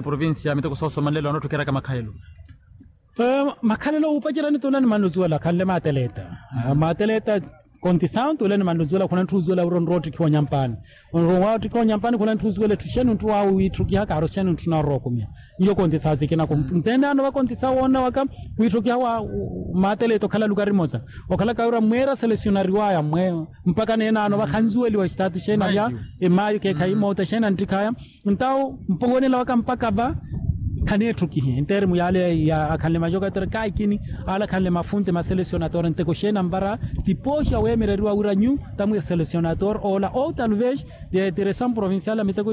provincia miteko soso manlelo anotokera kama Makhalelo Makhalelo upajirani tulani manuzuela kalle mateleta konti sound tulani manuzuela kuna tuzuela uronroti kwa nyampani uronroti kwa nyampani kuna tuzuela tushenu tu au witruki haka aroshenu tunarokumia iyo konti sazi kina kumtenda ano konti saona waka witruki hawa mateleto kala lugari moza wakala kaura mwera selectionary waya mpaka nena ano bakhanzueli wa statu shena ya emayu ke kai mota shena ntikaya ntao mpongone la waka mpaka ba kane truki in termu yale ya akalle majoga terkai kini ala kalle mafunte ma selecionator nteko shena mbara tiposha we mererwa uranyu tamu selecionator ola o talvez de direção provincial amiteko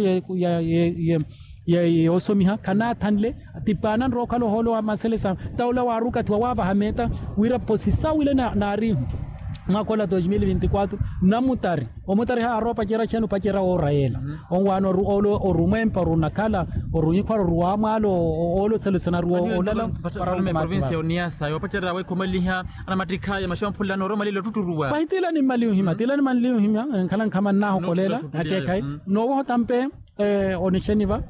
ya osomiha kana tanle tipana rokalo holo ma selesa taula waruka tuwa hameta wira posisa wile na ari makola 2024 namutari omutari ha ropa kera chenu pakera oraela onwano ru olo orumempa runakala orunyikwa ruamalo olo selecionar olala para provincia oniasa yo pakera we komaliha ana matrika ya mashampula no roma lilo tuturuwa paitela ni maliu hima tilani maliu hima kalan kama naho kolela atekai no ho tampe onisheniva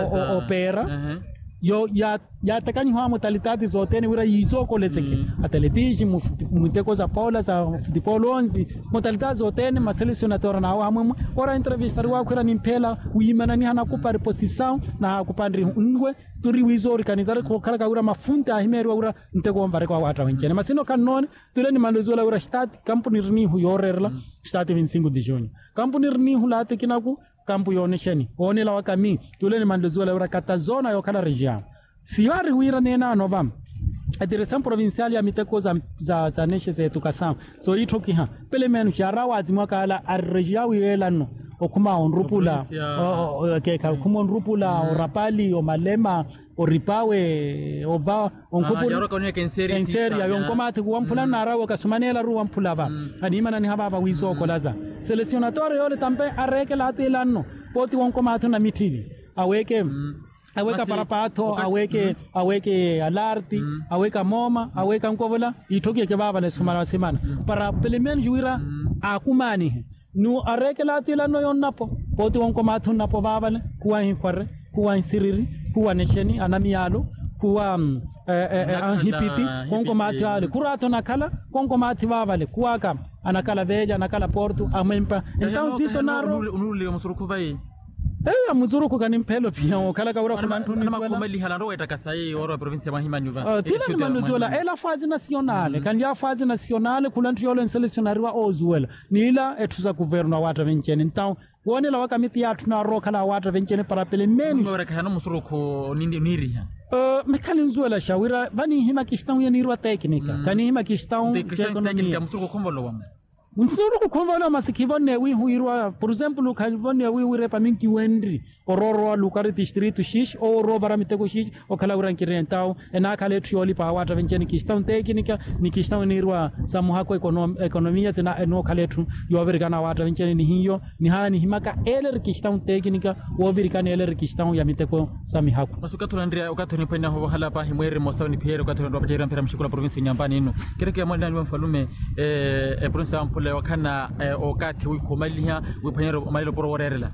opera yo ya takani hoa modalidade zote ni wira yizoko leseke atletismo muteko za paula za futbolonzi modalidade zote ni maselecionador na wa ora entrevistar wa kura nimpela uimana ni hana kupa reposição na kupandri ungwe turi wizo organizar ko kala kaura mafunta ahimeri wa nteko mbare kwa wata wenchene masino kanon tuleni mandozola ura stat company rini hu yorerla stat 25 de junho company rini hu late kinaku kampu yonesheni one la wakami tuleni mandozola ura katazona yo kala região siwari wira nena novam a direção provincial ya miteko za neshe za educação so itoki ha pele menu sharawa azimwa kala a região yelano okuma onrupula keka kuma onrupula orapali o malema o ripawe oba onkupu yaro kone kenseria yonkomati kuwampula narawo kasumanela ruwampula ba anima nani haba wizo kolaza selecionador yole tampe areke latelano poti wonkomati na mitili aweke parapato aweke alarti aweka moma aweka nkovola itoki ke baba le sumara semana para pelemen juira akumani nu areke latilano yonnapo poti wonkomati napo baba le kuwa hinfare kuwa siriri kuwa nesheni anamialo kuwa hipiti konkomati ale kurato nakala konkomati baba le kuwa kam anakala veja anakala portu amempa então ziso naro unule msuruku vai muzuru kani mpelo pia kala kaura kuna ntuni na makomali halando etakasai ora provincia mahima nyuva tila manuzola ela fase nacionale kan ya fase nacionale kula ntiyolo selecionari wa ozuela nila etuza governo wata vencene então wone la wakamiti ya tuna roka la wata vencene para pele meni ngora kana musuruko niri mekalinzuela shawira vani hima kistão ya nirwa teknika kani hima kistão teknika musuruko kombolo wa unsuru kukonvola masikivone wi huirwa por exemplo kalvone wi wire paminki wendri ororo lukari distrito shish o robara mitego shish o kala urankirentao ena kale trioli pa wata venceni kistão teknika ni kistão nirwa samuhako ekonomia tena eno kale tu yo vergana wata venceni ni hiyo ni hala ni himaka eler kistão teknika o vergana eler kistão ya mitego samihako masukato andrea ukato ni penda ho hala pa himwere mosauni piero ukato ndo pajira mpira mshikula province nyambani ino kireke mwanda ni mfalume province ampule wakana okati wikomaliha wipanyero malilo poro warerela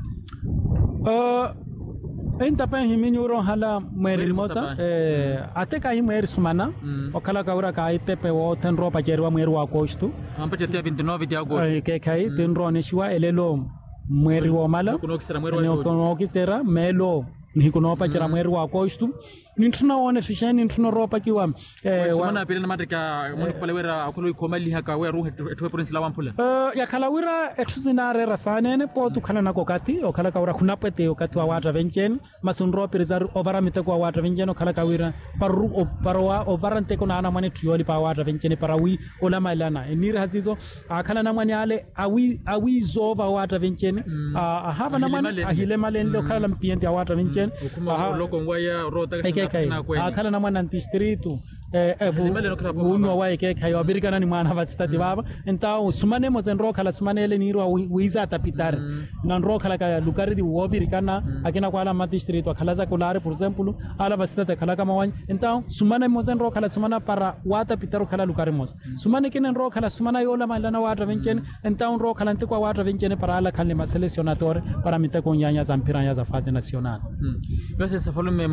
enta pa himini uro hala mweri mosa ateka himweri sumana okala kaura ka itepe wo tenro pajerwa mweri wa agosto ampaje te 29 de agosto kai tenro neshwa elelo mweri wa mala kunokisera melo ni kunopa chira mweri wa agosto nitunaone fisheni nitunaropa kiwa wana pele na matrika moni palewera akulo ikomali haka we ruhe etwe province la wampula ya kalawira etuzinare rasanene potu kana nakokati okala kawra kunapete okati wa wata venchen masunro perizar obara miteko wa wata venchen okala kawira paru oparwa obarante kuna ana mane trioli pa wata venchen parawi ola mailana enir hazizo akala na mane ale awi zova wata venchen haba na mane ahile malendo kala mpiente wa wata venchen loko ngwaya rota akala na mwana distrito unwa wae ke kayo birikana ni mwana vasitati baba então sumane mozenro kala sumane ele nirwa wiza tapitar nan ro kala ka lukari di wobirikana akina kwa ala distrito akala za kulare por exemplo ala vasitati kala kama wan então sumane mozenro kala sumana para wata pitaro kala lukari mos sumane kinen ro kala sumana yola malana wata venchen então ro kala ntikwa wata venchen para ala kale ma selecionador para miteko nyanya za mpira za fase nacional basi safalume